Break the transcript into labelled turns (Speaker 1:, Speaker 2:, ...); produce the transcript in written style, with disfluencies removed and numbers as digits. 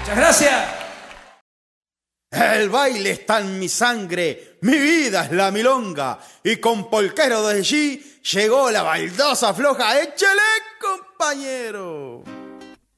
Speaker 1: Muchas gracias.
Speaker 2: El baile está en mi sangre, mi vida es la milonga, y con polquero desde allí llegó la baldosa floja. ¡Échale, compañero!